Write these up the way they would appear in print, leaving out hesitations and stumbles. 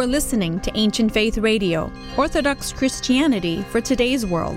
are listening to Ancient Faith Radio, Orthodox Christianity for today's world.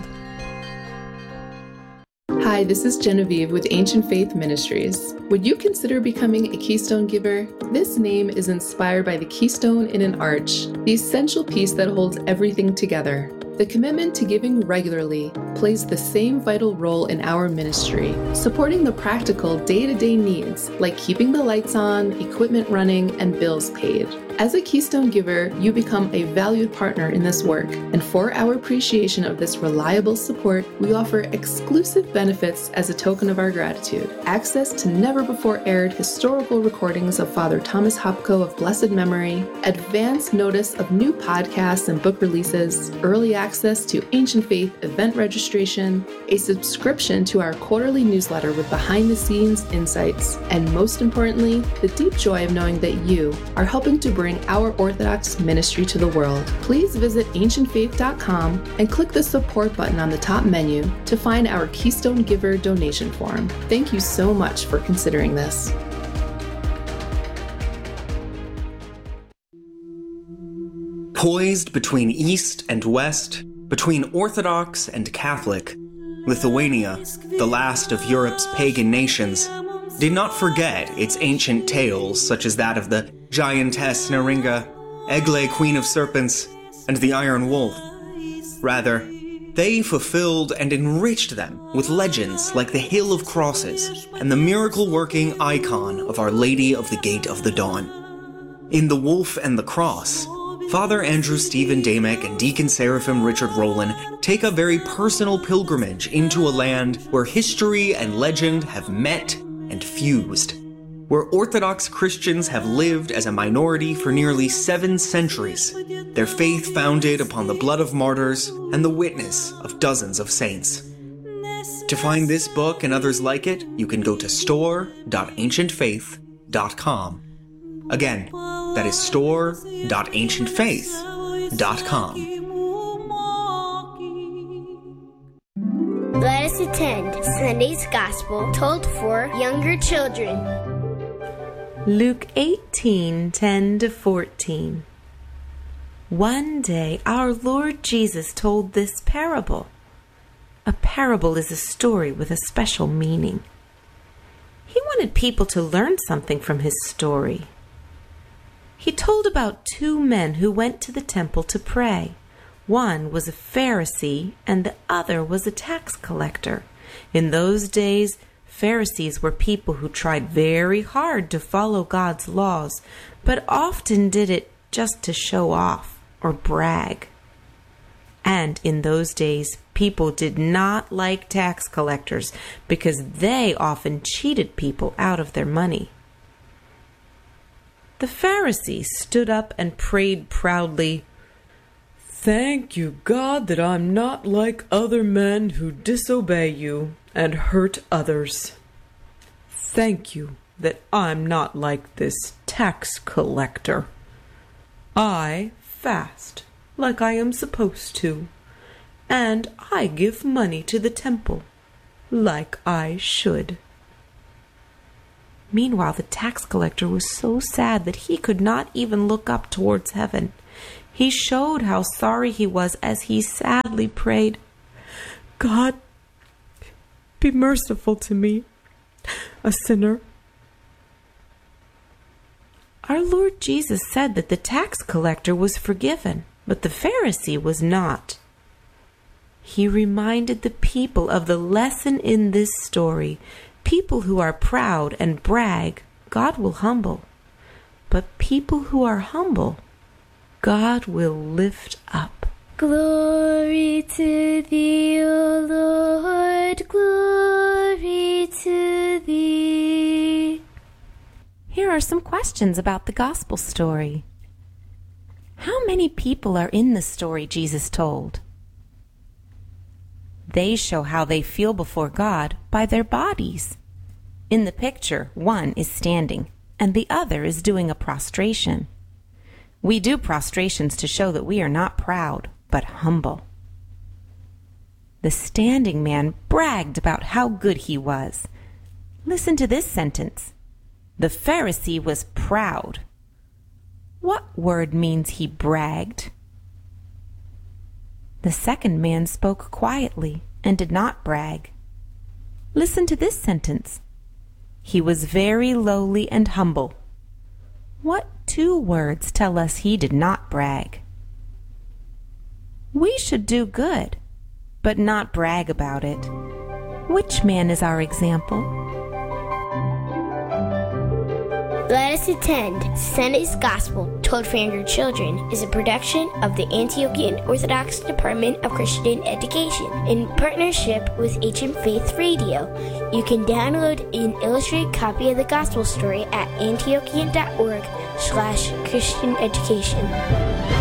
Hi, this is Genevieve with Ancient Faith Ministries. Would you consider becoming a Keystone Giver? This name is inspired by the keystone in an arch, the essential piece that holds everything together. The commitment to giving regularly plays the same vital role in our ministry, supporting the practical day-to-day needs like keeping the lights on, equipment running, and bills paid. As a Keystone Giver, you become a valued partner in this work, and for our appreciation of this reliable support, we offer exclusive benefits as a token of our gratitude. Access to never-before-aired historical recordings of Father Thomas Hopko of blessed memory, advance notice of new podcasts and book releases, early access to Ancient Faith event registration, a subscription to our quarterly newsletter with behind-the-scenes insights, and most importantly, the deep joy of knowing that you are helping to bring our Orthodox ministry to the world. Please visit ancientfaith.com and click the support button on the top menu to find our Keystone Giver donation form. Thank you so much for considering this. Poised between East and West, between Orthodox and Catholic, Lithuania, the last of Europe's pagan nations, did not forget its ancient tales such as that of the giantess Neringa, Egle, Queen of Serpents, and the Iron Wolf. Rather, they fulfilled and enriched them with legends like the Hill of Crosses and the miracle-working icon of Our Lady of the Gate of the Dawn. In The Wolf and the Cross, Father Andrew Stephen Damick and Deacon Seraphim Richard Rowland take a very personal pilgrimage into a land where history and legend have met and fused, where Orthodox Christians have lived as a minority for nearly 7 centuries, their faith founded upon the blood of martyrs and the witness of dozens of saints. To find this book and others like it, you can go to store.ancientfaith.com. Again, that is store.ancientfaith.com. Let us attend Sunday's Gospel told for younger children. Luke 18:10-14. One day our Lord Jesus told this parable. A parable is a story with a special meaning. He wanted people to learn something from his story. He told about 2 men who went to the temple to pray. One was a Pharisee and the other was a tax collector. In those days, Pharisees were people who tried very hard to follow God's laws, but often did it just to show off or brag. And in those days, people did not like tax collectors because they often cheated people out of their money. The Pharisee stood up and prayed proudly, "Thank you, God, that I'm not like other men who disobey you and hurt others. Thank you that I'm not like this tax collector. I fast like I am supposed to, and I give money to the temple like I should." Meanwhile, the tax collector was so sad that he could not even look up towards heaven. He showed how sorry he was as he sadly prayed, "God, be merciful to me, a sinner." Our Lord Jesus said that the tax collector was forgiven, but the Pharisee was not. He reminded the people of the lesson in this story. People who are proud and brag, God will humble. But people who are humble, God will lift up. Glory to thee, O Lord, glory to thee. Here are some questions about the gospel story. How many people are in the story Jesus told? They show how they feel before God by their bodies. In the picture, one is standing and the other is doing a prostration. We do prostrations to show that we are not proud, but humble. The standing man bragged about how good he was. Listen to this sentence. The Pharisee was proud. What word means he bragged? The second man spoke quietly and did not brag. Listen to this sentence. He was very lowly and humble. What two words tell us he did not brag? We should do good, but not brag about it. Which man is our example? Let Us Attend Sunday's Gospel Told for Younger Children is a production of the Antiochian Orthodox Department of Christian Education in partnership with Ancient Faith Radio. You can download an illustrated copy of the Gospel story at antiochian.org/Christian Education.